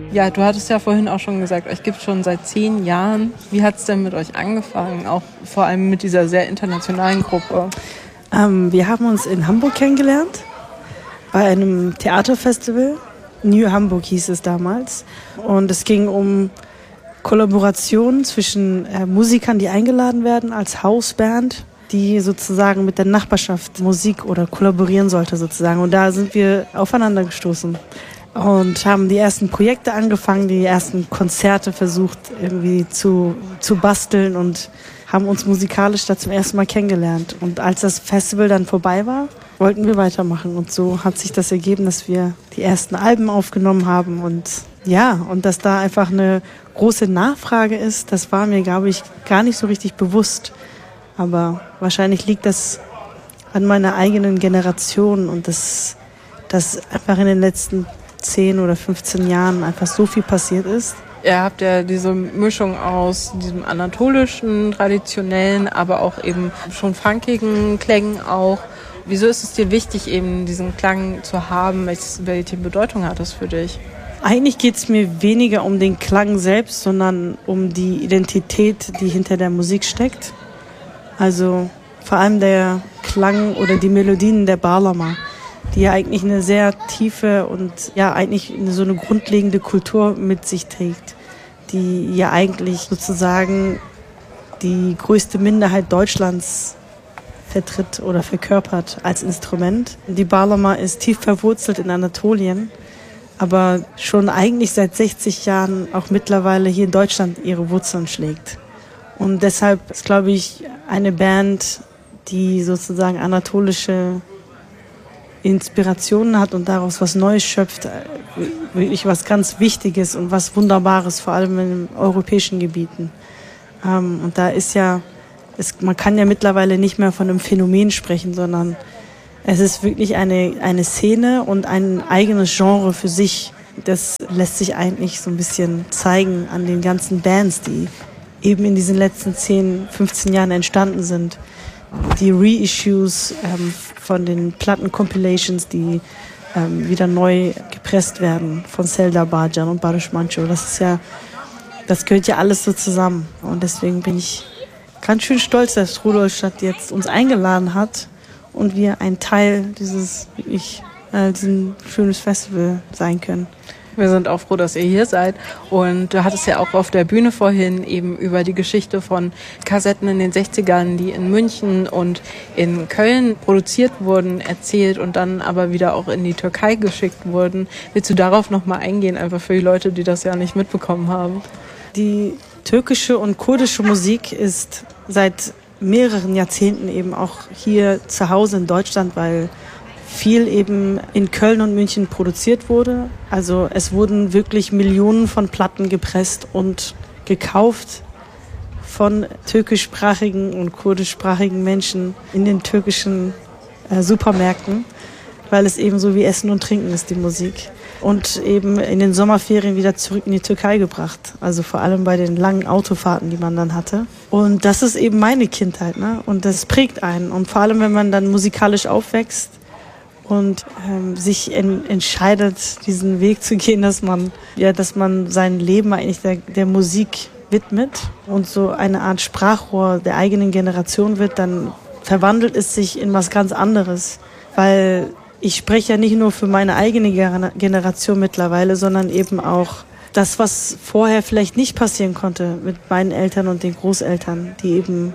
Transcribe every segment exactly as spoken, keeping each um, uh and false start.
Ja, du hattest ja vorhin auch schon gesagt, euch gibt es schon seit zehn Jahren. Wie hat es denn mit euch angefangen? Auch vor allem mit dieser sehr internationalen Gruppe. Ähm, wir haben uns in Hamburg kennengelernt, bei einem Theaterfestival. New Hamburg hieß es damals. Und es ging um Kollaboration zwischen äh, Musikern, die eingeladen werden als Hausband, die sozusagen mit der Nachbarschaft Musik oder kollaborieren sollte sozusagen. Und da sind wir aufeinander gestoßen und haben die ersten Projekte angefangen, die ersten Konzerte versucht irgendwie zu, zu basteln und haben uns musikalisch da zum ersten Mal kennengelernt. Und als das Festival dann vorbei war, wollten wir weitermachen. Und so hat sich das ergeben, dass wir die ersten Alben aufgenommen haben. Und ja, und dass da einfach eine große Nachfrage ist, das war mir, glaube ich, gar nicht so richtig bewusst. Aber wahrscheinlich liegt das an meiner eigenen Generation und dass, dass einfach in den letzten zehn oder fünfzehn Jahren einfach so viel passiert ist. Ihr habt ja diese Mischung aus diesem anatolischen, traditionellen, aber auch eben schon funkigen Klängen auch. Wieso ist es dir wichtig, eben diesen Klang zu haben? Welche Bedeutung hat das für dich? Eigentlich geht es mir weniger um den Klang selbst, sondern um die Identität, die hinter der Musik steckt. Also vor allem der Klang oder die Melodien der Bağlama, die ja eigentlich eine sehr tiefe und ja eigentlich so eine grundlegende Kultur mit sich trägt, die ja eigentlich sozusagen die größte Minderheit Deutschlands vertritt oder verkörpert als Instrument. Die Bağlama ist tief verwurzelt in Anatolien, aber schon eigentlich seit sechzig Jahren auch mittlerweile hier in Deutschland ihre Wurzeln schlägt. Und deshalb ist, glaube ich, eine Band, die sozusagen anatolische Inspirationen hat und daraus was Neues schöpft, wirklich was ganz Wichtiges und was Wunderbares, vor allem in den europäischen Gebieten. Und da ist ja, es, man kann ja mittlerweile nicht mehr von einem Phänomen sprechen, sondern es ist wirklich eine, eine Szene und ein eigenes Genre für sich. Das lässt sich eigentlich so ein bisschen zeigen an den ganzen Bands, die eben in diesen letzten zehn, fünfzehn Jahren entstanden sind. Die Reissues ähm, von den Platten-Compilations, die ähm, wieder neu gepresst werden von Selda Bağcan und Barış Manço. Das ist ja, das gehört ja alles so zusammen. Und deswegen bin ich ganz schön stolz, dass Rudolstadt jetzt uns eingeladen hat und wir ein Teil dieses wirklich äh, diesem schönes Festival sein können. Wir sind auch froh, dass ihr hier seid. Und du hattest ja auch auf der Bühne vorhin eben über die Geschichte von Kassetten in den sechzigern, die in München und in Köln produziert wurden, erzählt und dann aber wieder auch in die Türkei geschickt wurden. Willst du darauf nochmal eingehen, einfach für die Leute, die das ja nicht mitbekommen haben? Die türkische und kurdische Musik ist seit mehreren Jahrzehnten eben auch hier zu Hause in Deutschland, weil viel eben in Köln und München produziert wurde. Also es wurden wirklich Millionen von Platten gepresst und gekauft von türkischsprachigen und kurdischsprachigen Menschen in den türkischen äh, Supermärkten, weil es eben so wie Essen und Trinken ist, die Musik. Und eben in den Sommerferien wieder zurück in die Türkei gebracht. Also vor allem bei den langen Autofahrten, die man dann hatte. Und das ist eben meine Kindheit, ne? Und das prägt einen. Und vor allem, wenn man dann musikalisch aufwächst, und ähm, sich en- entscheidet, diesen Weg zu gehen, dass man, ja, dass man sein Leben eigentlich der, der Musik widmet und so eine Art Sprachrohr der eigenen Generation wird, dann verwandelt es sich in was ganz anderes. Weil ich spreche ja nicht nur für meine eigene Ger- Generation mittlerweile, sondern eben auch das, was vorher vielleicht nicht passieren konnte mit meinen Eltern und den Großeltern, die eben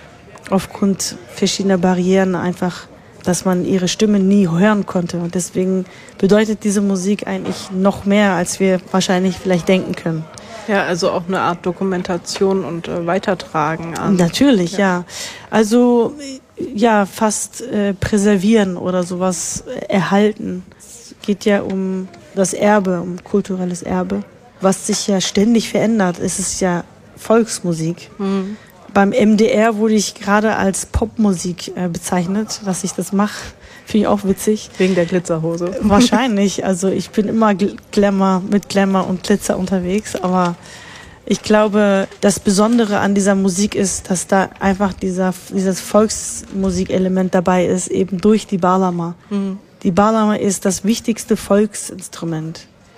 aufgrund verschiedener Barrieren einfach, dass man ihre Stimme nie hören konnte. Und deswegen bedeutet diese Musik eigentlich noch mehr, als wir wahrscheinlich vielleicht denken können. Ja, also auch eine Art Dokumentation und äh, Weitertragen an. Natürlich, ja. ja. Also ja, fast äh, präservieren oder sowas äh, erhalten. Es geht ja um das Erbe, um kulturelles Erbe, was sich ja ständig verändert. Es ist ja Volksmusik. Mhm. Beim M D R wurde ich gerade als Popmusik äh, bezeichnet, dass ich das mache. Finde ich auch witzig. Wegen der Glitzerhose. Wahrscheinlich. Also ich bin immer Glamour, mit Glamour und Glitzer unterwegs. Aber ich glaube, das Besondere an dieser Musik ist, dass da einfach dieser, dieses Volksmusikelement dabei ist, eben durch die Bağlama. Mhm. Die Bağlama ist das wichtigste Volksinstrument.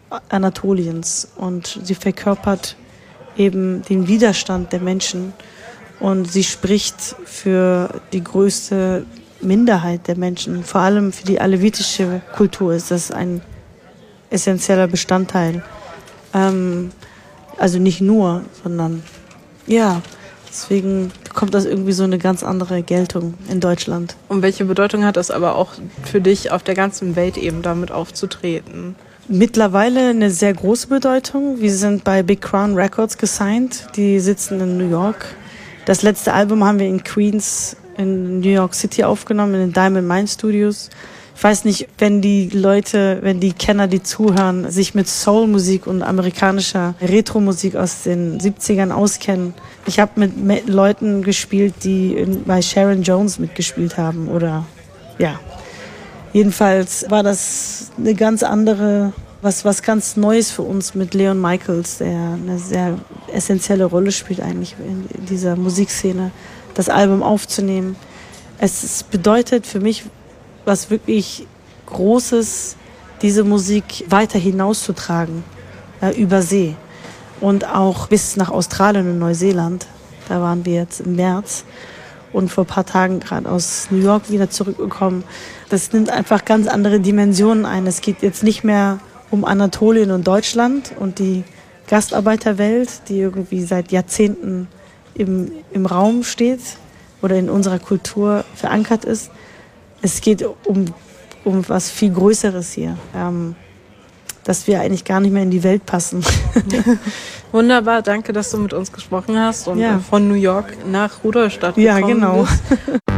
Anatoliens und sie verkörpert eben den Widerstand der Menschen und sie spricht für die größte Minderheit der Menschen, vor allem für die alevitische Kultur ist das ein essentieller Bestandteil. Ähm, also nicht nur, sondern ja, deswegen bekommt das irgendwie so eine ganz andere Geltung in Deutschland. Und welche Bedeutung hat das aber auch für dich, auf der ganzen Welt eben damit aufzutreten? Mittlerweile eine sehr große Bedeutung. Wir sind bei Big Crown Records gesigned. Die sitzen in New York. Das letzte Album haben wir in Queens in New York City aufgenommen, in den Diamond Mine Studios. Ich weiß nicht, wenn die Leute, wenn die Kenner, die zuhören, sich mit Soul-Musik und amerikanischer Retro-Musik aus den siebzigern auskennen. Ich habe mit, mit Leuten gespielt, die in, bei Sharon Jones mitgespielt haben oder ja. Jedenfalls war das eine ganz andere, was, was ganz Neues für uns mit Leon Michaels, der eine sehr essentielle Rolle spielt eigentlich in dieser Musikszene, das Album aufzunehmen. Es bedeutet für mich was wirklich Großes, diese Musik weiter hinauszutragen, äh, über See und auch bis nach Australien und Neuseeland. Da waren wir jetzt im März. Und vor ein paar Tagen gerade aus New York wieder zurückgekommen. Das nimmt einfach ganz andere Dimensionen ein. Es geht jetzt nicht mehr um Anatolien und Deutschland und die Gastarbeiterwelt, die irgendwie seit Jahrzehnten im, im Raum steht oder in unserer Kultur verankert ist. Es geht um, um was viel Größeres hier, ähm, dass wir eigentlich gar nicht mehr in die Welt passen. Ja. Wunderbar, danke, dass du mit uns gesprochen hast und ja. von New York nach Rudolstadt gekommen gekommen bist. Ja, genau. Bist.